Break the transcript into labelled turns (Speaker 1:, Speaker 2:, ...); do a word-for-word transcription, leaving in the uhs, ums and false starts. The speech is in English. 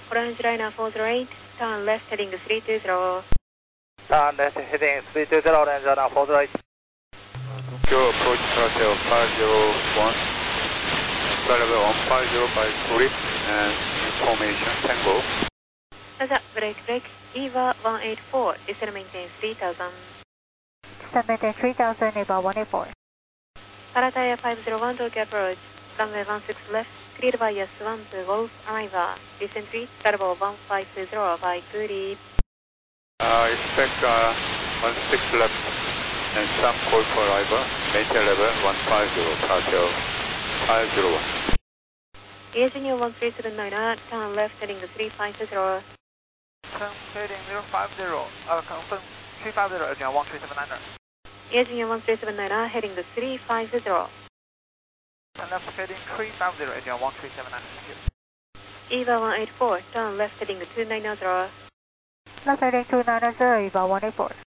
Speaker 1: Orange liner four zero eight, turn left heading three two zero.
Speaker 2: Turn left heading three two zero, Orange liner four zero eight.
Speaker 3: Tokyo approach travel five zero one, flight level one five zero by Turip and information Tango.
Speaker 1: Heads up, brake, brake, EVA one eight four, descend maintain three thousand.
Speaker 4: Descend maintain three thousand, EVA one eight four.
Speaker 1: Parataya five zero one, Tokyo approach, runway one six left, cleared by S one to Golf arrival, descend three, level one five two zero by Turip.
Speaker 3: Uh, expect uh, one six left and some Golf arrival, maintain level one five zero, departure five zero one.
Speaker 1: Engineer one three seven nine, turn left heading three five zero.
Speaker 2: Turn heading zero five zero, uh, confirm three five zero, again one three seven nine.
Speaker 1: Engineer one three seven nine, heading three five zero.
Speaker 2: Turn left heading three five zero, again one three seven nine.
Speaker 1: EVA one eight four, turn left heading two nine zero.
Speaker 4: Left heading two nine zero, EVA one eight four.